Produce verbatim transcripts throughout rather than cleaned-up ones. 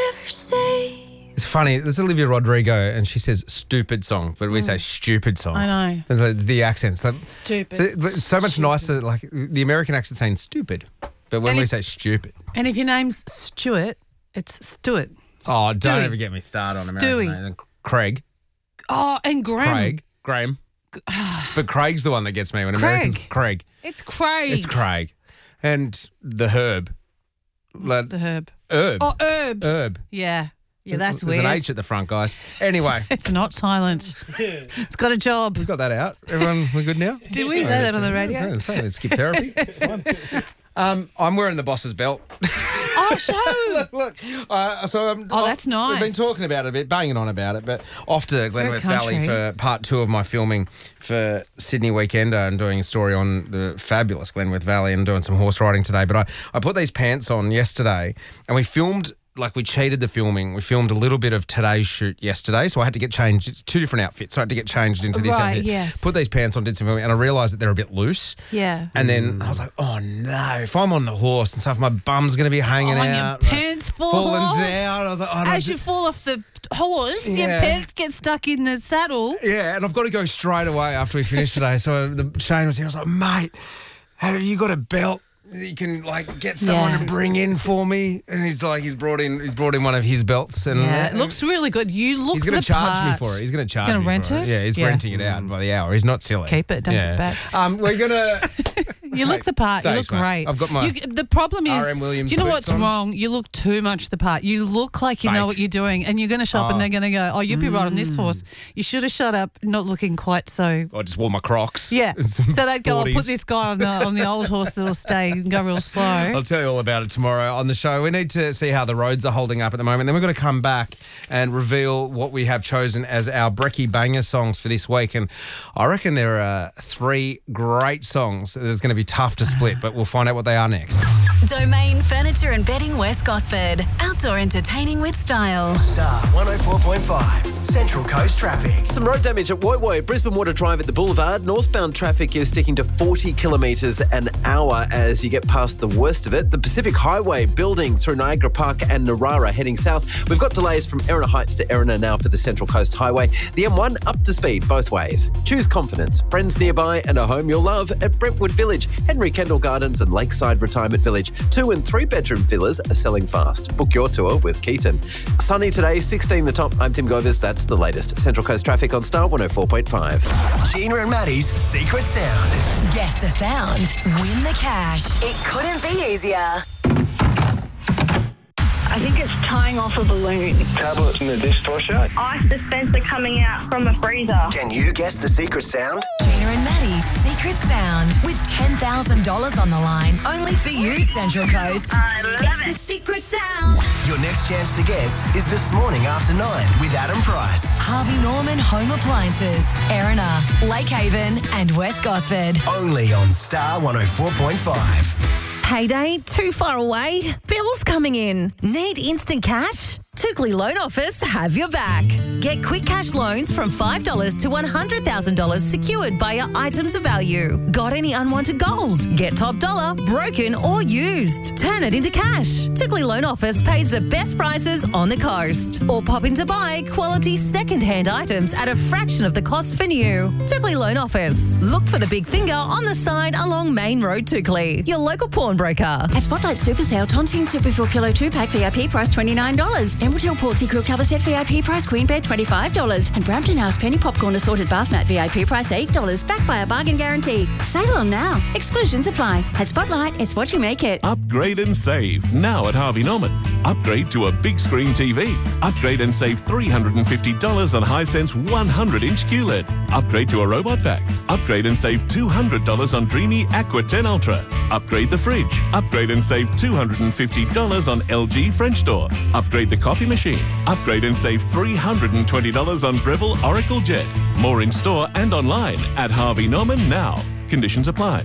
never say. It's funny. There's Olivia Rodrigo, and she says "stupid song," but we say "stupid song." I know. It's like the accents. Like, Stupid. So, it's so much Stupid. nicer. Like the American accent saying "stupid," but when And we if- say "stupid," And if your name's Stuart, it's Stuart. oh, don't Stewie. ever get me started on Stewie. American names. Craig, Oh, and Graham. Craig, Graham. But Craig's the one that gets me when Craig. Americans. Craig. It's Craig. It's Craig, and the Herb. Like, The herb. herb. Oh, herbs. Herb. Yeah. Yeah, that's There's weird. an H at the front, guys. Anyway, It's not silent. It's got a job. we've got that out. Everyone, we're good now? Did we say that on the radio? It's fine. It's skip therapy. It's fine. Um, I'm wearing the boss's belt. Oh, show. look, look. Uh, so um, Oh, that's We've been nice. talking about it a bit, banging on about it, but off to Glenworth very Valley country. for part two of my filming for Sydney Weekender and doing a story on the fabulous Glenworth Valley and doing some horse riding today. But I, I put these pants on yesterday and we filmed. Like we cheated the filming. We filmed a little bit of today's shoot yesterday, so I had to get changed. It's two different outfits, so I had to get changed into this Right, outfit. yes. Put these pants on, did some filming, and I realised that they're a bit loose. Yeah. And then I was like, oh no, if I'm on the horse and stuff, my bum's going to be hanging Oh, out. your pants fall falling off. down. I was like, oh, I don't As you fall off the horse, your Yeah. pants get stuck in the saddle. Yeah, and I've got to go straight away after we finish today. So the Shane was here. I was like, mate, have you got a belt that you can like get someone Yeah. to bring in for me? And he's like, he's brought in, he's brought in one of his belts, and Yeah, it looks really good. You look he's going going to to charge me for it. He's going to charge Gonna me rent for it? Yeah, he's Yeah. renting it out by the hour. He's not silly. keep it, don't give it back. Um, we're gonna. You look the part. You Thanks, look mate. great. I've got my You, the problem is, R M Williams you know boots what's on. wrong? You look too much the part. You look like you know Fake. what you're doing, and you're going to shop, Oh. and they're going to go, "Oh, you'd be right on Mm. this horse." You should have shut up, not looking quite so. I just wore my Crocs. Yeah. and some So they'd go, "I'll boardies. put this guy on the on the old horse that'll stay and go real slow." I'll tell you all about it tomorrow on the show. We need to see how the roads are holding up at the moment. Then we're going to come back and reveal what we have chosen as our Brekkie Banger songs for this week. And I reckon there are three great songs that is going to be tough to split, but we'll find out what they are next. Domain Furniture and Bedding West Gosford. Outdoor entertaining with style. Star one oh four point five, Central Coast Traffic. Some road damage at Woy Woy, Brisbane Water Drive at the Boulevard. Northbound traffic is sticking to forty kilometres an hour as you get past the worst of it. The Pacific Highway building through Niagara Park and Narara heading south. We've got delays from Erina Heights to Erina now for the Central Coast Highway. The M one up to speed both ways. Choose confidence, friends nearby and a home you'll love at Brentwood Village, Henry Kendall Gardens and Lakeside Retirement Village. Two and three bedroom villas are selling fast. Book your tour with Keaton. Sunny today, sixteen the top. I'm Tim Govers. That's the latest. Central Coast traffic on Star one oh four point five. Gina and Maddie's Secret Sound. Guess the sound. Win the cash. It couldn't be easier. I think it's tying off a balloon. Tablets in the dishwasher. Ice dispenser coming out from a freezer. Can you guess the secret sound? Gina and Maddie's Secret Sound with ten thousand dollars on the line. Only for you, Central Coast. I love It's the it. Secret Sound. Your next chance to guess is this morning after nine with Adam Price. Harvey Norman Home Appliances. Erina, Lake Haven and West Gosford. Only on Star one oh four point five. Payday too far away? Bills coming in. Need instant cash? Tookley Loan Office have your back. Get quick cash loans from five dollars to one hundred thousand dollars secured by your items of value. Got any unwanted gold? Get top dollar, broken or used. Turn it into cash. Tookley Loan Office pays the best prices on the coast. Or pop in to buy quality second-hand items at a fraction of the cost for new. Tookley Loan Office. Look for the big finger on the sign along Main Road, Tookley. Your local pawnbroker. At Spotlight Super Sale, Tontine Super four Pillow two pack V I P price twenty-nine dollars. Emerald Hill Portsea Quilt Cover Set V I P price Queen Bed twenty-five dollars. And Brampton House Penny Popcorn Assorted Bath Mat V I P price eight dollars. Backed by a bargain guarantee. Sale on now. Exclusions apply. At Spotlight, it's what you make it. Upgrade and save now at Harvey Norman. Upgrade to a big screen T V. Upgrade and save three hundred fifty dollars on Hisense one hundred inch Q L E D. Upgrade to a robot vac. Upgrade and save two hundred dollars on Dreamy Aqua ten Ultra. Upgrade the fridge. Upgrade and save two hundred fifty dollars on L G French door. Upgrade the coffee machine. Upgrade and save three hundred twenty dollars on Breville Oracle Jet. More in store and online at Harvey Norman now. Conditions apply.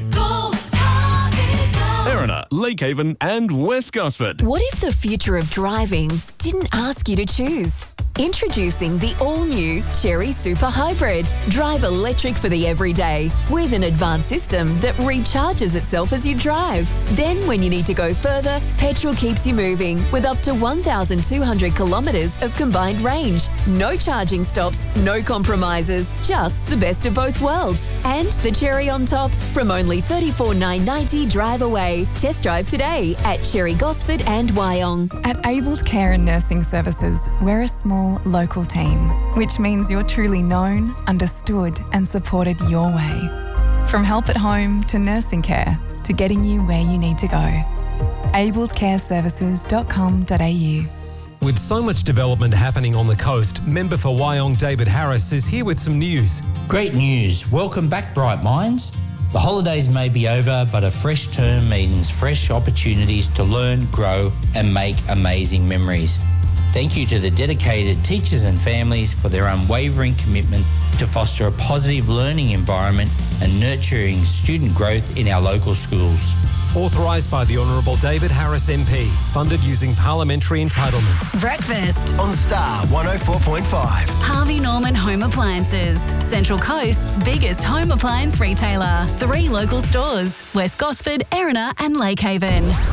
Erina, Lake Haven and West Gosford. What if the future of driving didn't ask you to choose? Introducing the all-new Cherry Super Hybrid. Drive electric for the everyday with an advanced system that recharges itself as you drive. Then when you need to go further, petrol keeps you moving with up to one thousand two hundred kilometres of combined range. No charging stops, no compromises, just the best of both worlds. And the cherry on top from only thirty-four thousand nine hundred ninety dollars drive away. Test drive today at Cherry Gosford and Wyong. At Abled Care and Nursing Services, we're a small local team, which means you're truly known, understood and supported your way. From help at home to nursing care to getting you where you need to go. abled care services dot com dot a u. With so much development happening on the coast, member for Wyong David Harris is here with some news. Great news. Welcome back, Bright Minds. The holidays may be over, but a fresh term means fresh opportunities to learn, grow and make amazing memories. Thank you to the dedicated teachers and families for their unwavering commitment to foster a positive learning environment and nurturing student growth in our local schools. Authorised by the Honourable David Harris M P. Funded using parliamentary entitlements. Breakfast on Star one oh four point five. Harvey Norman Home Appliances. Central Coast's biggest home appliance retailer. Three local stores. West Gosford, Erina and Lake Haven.